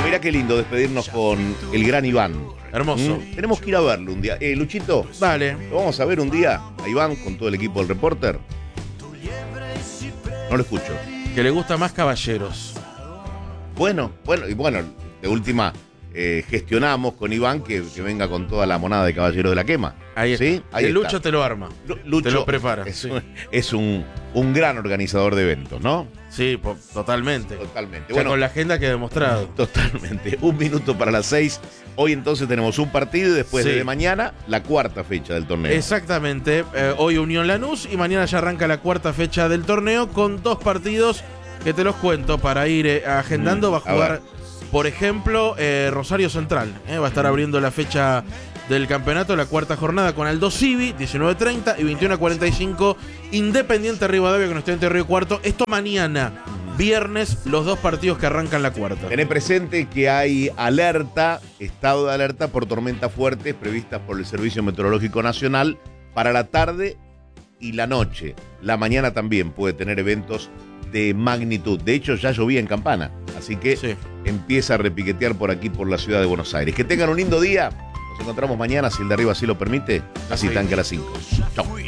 mirá qué lindo despedirnos con el gran Iván. Hermoso. Tenemos que ir a verlo un día. Luchito, Dale. ¿lo vamos a ver un día a Iván con todo el equipo del Reporter? No lo escucho. Que le gusta más Caballeros. Bueno, de última gestionamos con Iván que venga con toda la monada de Caballeros de la Quema. Ahí está. ¿Sí? Ahí El está. Lucho te lo arma. Lucho te lo prepara. Es un gran organizador de eventos, ¿no? Sí, totalmente. Totalmente. Ya con la agenda que he demostrado. Totalmente. 1 minuto para las 6. Hoy entonces tenemos un partido y después de mañana la cuarta fecha del torneo. Exactamente. Hoy Unión Lanús y mañana ya arranca la cuarta fecha del torneo con 2 partidos que te los cuento para ir agendando. Va a jugar, por ejemplo, Rosario Central. Va a estar abriendo la fecha del campeonato, la cuarta jornada con Aldo Civi, 19:30 y 21:45. Independiente Rivadavia con Estudiantes de Río Cuarto. Esto mañana, viernes, los 2 partidos que arrancan la cuarta. Tené presente que hay estado de alerta por tormentas fuertes previstas por el Servicio Meteorológico Nacional para la tarde y la noche. La mañana también puede tener eventos de magnitud. De hecho, ya llovía en Campana, así que empieza a repiquetear por aquí, por la ciudad de Buenos Aires. Que tengan un lindo día. Nos encontramos mañana, si el de arriba así lo permite, así tanque a las 5. Chau.